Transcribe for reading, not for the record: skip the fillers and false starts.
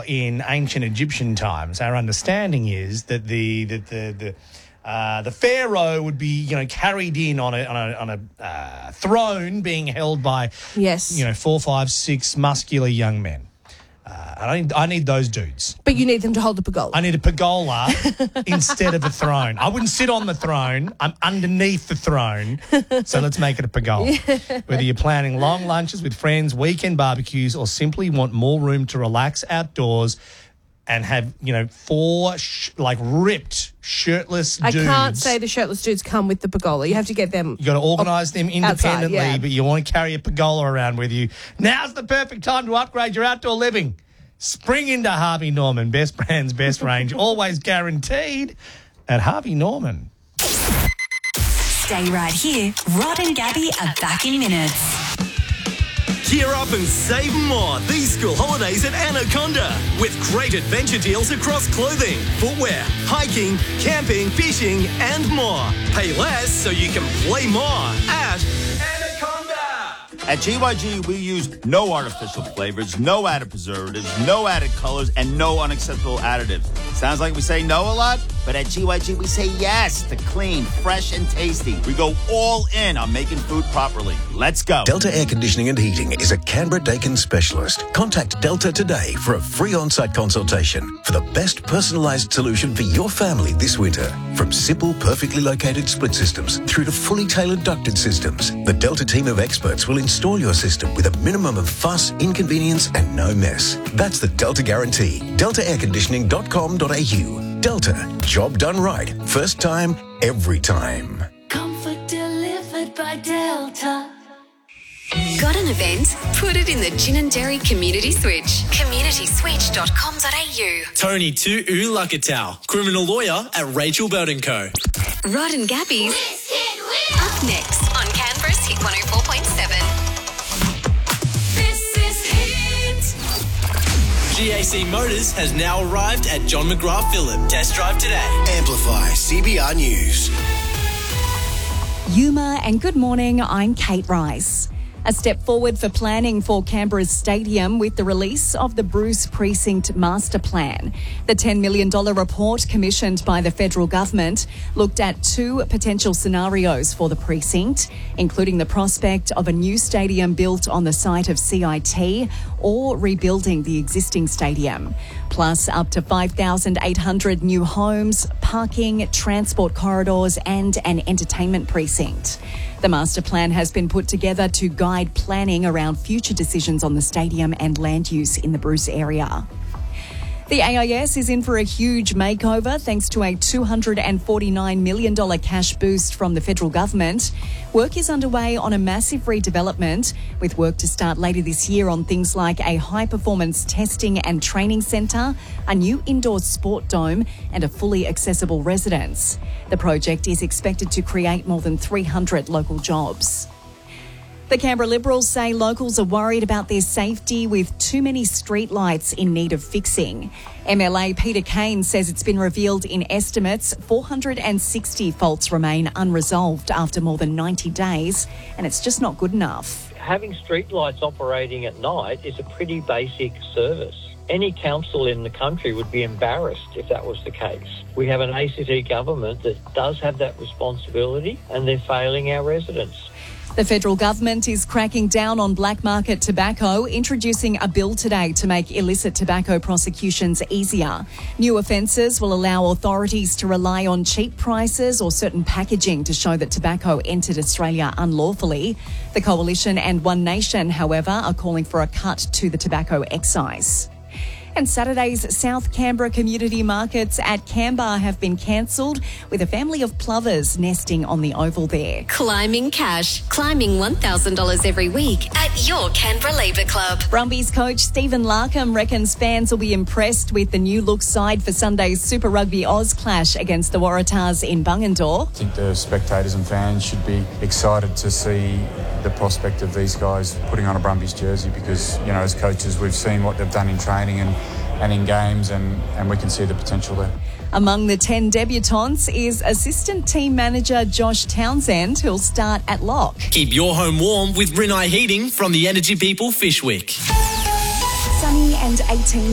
in ancient Egyptian times, our understanding is that the pharaoh would be, carried in on a throne being held by, 4, 5, 6 muscular young men. I need those dudes. But you need them to hold the pergola. I need a pergola instead of a throne. I wouldn't sit on the throne. I'm underneath the throne. So let's make it a pergola. Whether you're planning long lunches with friends, weekend barbecues, or simply want more room to relax outdoors and have, 4 ripped, shirtless dudes. I can't say the shirtless dudes come with the pergola. You have to get them. You got to organise them independently, outside, but you want to carry a pergola around with you. Now's the perfect time to upgrade your outdoor living. Spring into Harvey Norman. Best brands, best range, always guaranteed at Harvey Norman. Stay right here. Rod and Gabby are back in minutes. Gear up and save more these school holidays at Anaconda with great adventure deals across clothing, footwear, hiking, camping, fishing and more. Pay less so you can play more at Anaconda. At GYG, we use no artificial flavors, no added preservatives, no added colors, and no unacceptable additives. Sounds like we say no a lot, but at GYG, we say yes to clean, fresh, and tasty. We go all in on making food properly. Let's go. Delta Air Conditioning and Heating is a Canberra-Dakin specialist. Contact Delta today for a free on-site consultation for the best personalised solution for your family this winter. From simple, perfectly located split systems through to fully tailored ducted systems, the Delta team of experts will install your system with a minimum of fuss, inconvenience and no mess. That's the Delta guarantee. DeltaAirConditioning.com.au. Delta. Job done right. First time, every time. Comfort delivered by Delta. Got an event? Put it in the Gin and Dairy Community Switch. communityswitch.com.au. Tony Tu Lakatau, criminal lawyer at Rachel Bird & Co. Rod and Gabby's up next on Canberra's Hit 104.7. This is Hit. GAC Motors has now arrived at John McGrath Phillip. Test drive today. Amplify CBR News. Yuma and good morning, I'm Kate Rice. A step forward for planning for Canberra's stadium with the release of the Bruce Precinct Master Plan. The $10 million report commissioned by the federal government looked at 2 potential scenarios for the precinct, including the prospect of a new stadium built on the site of CIT or rebuilding the existing stadium, plus up to 5,800 new homes, parking, transport corridors and an entertainment precinct. The master plan has been put together to guide planning around future decisions on the stadium and land use in the Bruce area. The AIS is in for a huge makeover thanks to a $249 million cash boost from the federal government. Work is underway on a massive redevelopment, with work to start later this year on things like a high-performance testing and training centre, a new indoor sport dome and a fully accessible residence. The project is expected to create more than 300 local jobs. The Canberra Liberals say locals are worried about their safety with too many streetlights in need of fixing. MLA Peter Kane says it's been revealed in estimates 460 faults remain unresolved after more than 90 days, and it's just not good enough. Having streetlights operating at night is a pretty basic service. Any council in the country would be embarrassed if that was the case. We have an ACT government that does have that responsibility, and they're failing our residents. The federal government is cracking down on black market tobacco, introducing a bill today to make illicit tobacco prosecutions easier. New offences will allow authorities to rely on cheap prices or certain packaging to show that tobacco entered Australia unlawfully. The Coalition and One Nation, however, are calling for a cut to the tobacco excise. And Saturday's South Canberra community markets at Canberra have been cancelled, with a family of plovers nesting on the oval there. Climbing cash. Climbing $1,000 every week at your Canberra Labour Club. Brumbies coach Stephen Larkham reckons fans will be impressed with the new look side for Sunday's Super Rugby Oz clash against the Waratahs in Bungendore. I think the spectators and fans should be excited to see the prospect of these guys putting on a Brumbies jersey because, you know, as coaches we've seen what they've done in training and in games and we can see the potential there. Among the 10 debutants is assistant team manager Josh Townsend, who'll start at lock. Keep your home warm with Rinnai Heating from the Energy People Fishwick. Sunny and 18